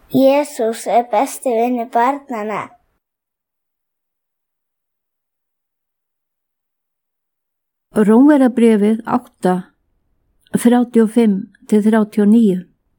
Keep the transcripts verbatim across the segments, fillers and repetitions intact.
Jesús er besti vinur barnanna. Rómverjabréfið átta, þrjátíu og fimm til þrjátíu og níu.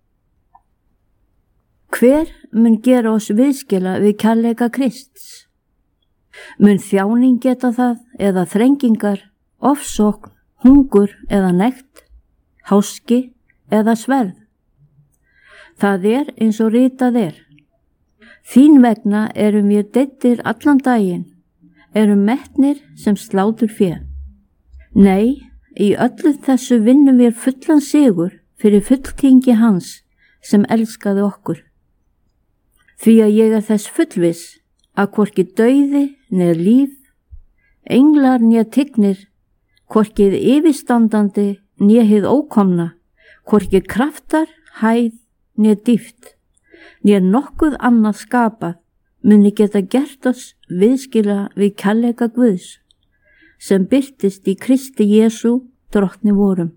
Hver mun gera oss viðskila við kærleika Krists? Mun þjáning geta það eða þrengingar, ofsókn, hungur eða nekt, háski eða sverð? Það er eins og ritað er. Þín vegna erum við deyddir allan daginn, erum metnir sem slátur fé. Nei, í öllu þessu vinnum við fullan sigur fyrir fulltingi hans sem elskaði okkur. Því að ég er þess fullviss að hvorki dauði neð líf, englar né tignir, hvorki yfirstandandi né hið ókomna, hvorki kraftar, hæð né dýpt, né nokkuð annað skapað muni geta gert oss viðskila við kærleika Guðs, sem birtist í Kristi Jesú drottni vorum.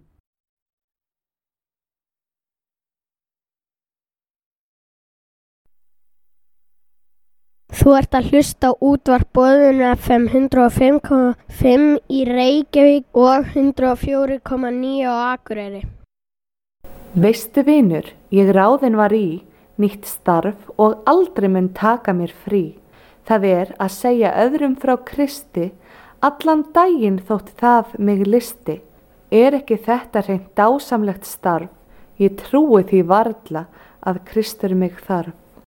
Þú ert að hlusta á útvarp Boðun F M hundrað og fimm komma fimm í Reykjavík og hundrað og fjögur komma níu á Akureyri. Veistu vinur, ég ráðin var í nýtt starf og aldrei mun taka mér frí. Það er að segja öðrum frá Kristi allan daginn þótt það mig listi. Er ekki þetta hreint dásamlegt starf? Ég trúi því varla að Kristur mig þarf.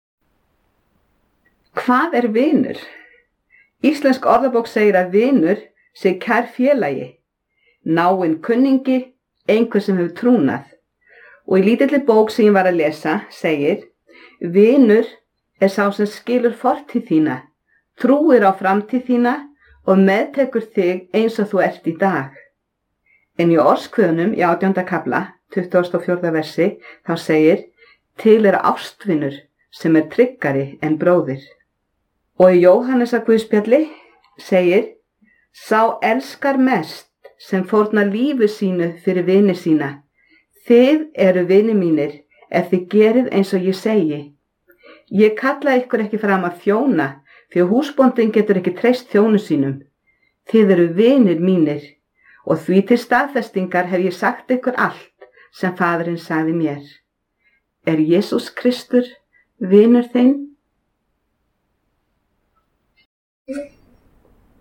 Hvað er vinur? Íslensk orðabók segir að vinur sé kær félagi, náinn kunningi, einhver sem hefur trúnað. Og í lítilli bók sem ég var að lesa segir, vinur er sá sem skilur fortíð þína, trúir á framtíð þína og meðtekur þig eins og þú ert í dag. En í Orskvöðunum í átjánda kafla, tuttugasta og fjórða versi, þá segir, til er ástvinur sem er tryggari en bróðir. Og í Jóhannesar Guðspjalli segir, sá elskar mest sem fórnar lífi sínu fyrir vini sína. Þið eru vini mínir ef þið gerið eins og ég segi. Ég kalla ykkur ekki fram að þjóna, því að húsbóndinn getur ekki treyst þjónu sínum. Þið eru vinir mínir og því til staðfestingar hef ég sagt ykkur allt sem Faðirinn sagði mér. Er Jesús Kristur vinur þinn?